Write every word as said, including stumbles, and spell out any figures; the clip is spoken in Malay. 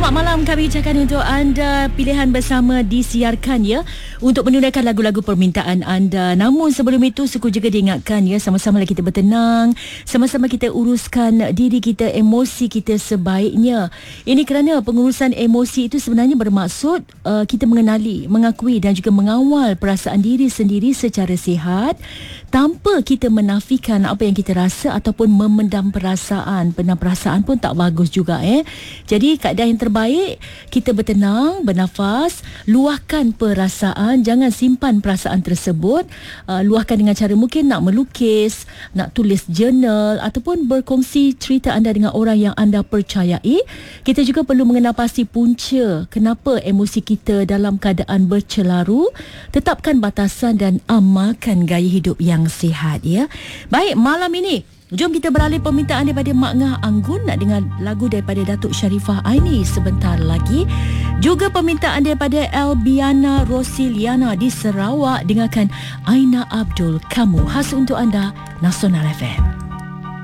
Selamat malam, kami ucapkan untuk anda pilihan bersama disiarkan ya untuk menunaikan lagu-lagu permintaan anda. Namun sebelum itu suku juga diingatkan ya, sama-sama kita bertenang, sama-sama kita uruskan diri kita, emosi kita sebaiknya. Ini kerana pengurusan emosi itu sebenarnya bermaksud uh, kita mengenali, mengakui dan juga mengawal perasaan diri sendiri secara sihat tanpa kita menafikan apa yang kita rasa ataupun memendam perasaan. Pendam perasaan pun tak bagus juga eh. Jadi keadaan yang terbaik, kita bertenang, bernafas, luahkan perasaan, jangan simpan perasaan tersebut. Uh, luahkan dengan cara mungkin nak melukis, nak tulis jurnal ataupun berkongsi cerita anda dengan orang yang anda percayai. Kita juga perlu mengenal pasti punca kenapa emosi kita dalam keadaan bercelaru. Tetapkan batasan dan amalkan gaya hidup yang sihat ya. Baik, malam ini jom kita beralih permintaan daripada Mak Ngah Anggun, nak dengar lagu daripada Datuk Sharifah Aini sebentar lagi. Juga permintaan daripada Elbiana Rosiliana di Sarawak, dengarkan Aina Abdul, Kamu. Khas untuk anda, Nasional F M.